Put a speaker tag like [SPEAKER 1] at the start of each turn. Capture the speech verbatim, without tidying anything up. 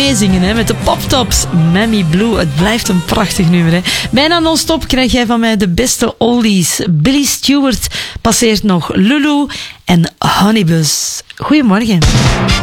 [SPEAKER 1] meezingen hè, met de Poptops. Mammy Blue, het blijft een prachtig nummer. Hè. Bijna non-stop krijg jij van mij de beste oldies. Billy Stewart passeert nog Lulu en Honeybus. Goedemorgen.